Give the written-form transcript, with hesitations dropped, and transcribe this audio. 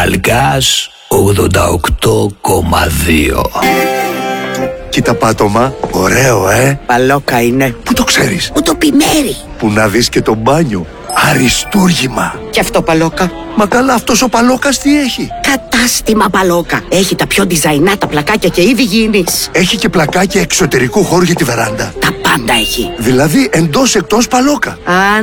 Χαλκάς 88,2. Κοίτα πάτωμα, ωραίο Παλόκα είναι. Πού το ξέρεις? Μου το πει Μέρη. Που να δεις και το μπάνιο. Αριστούργημα. Και αυτό Παλόκα. Μα καλά, αυτός ο Παλόκας τι έχει? Κατάστημα Παλόκα. Έχει τα πιο διζαϊνάτα πλακάκια και είδη γήινης. Έχει και πλακάκια εξωτερικού χώρου για τη βεράντα. Τα πάντα έχει. Δηλαδή εντός εκτός Παλόκα.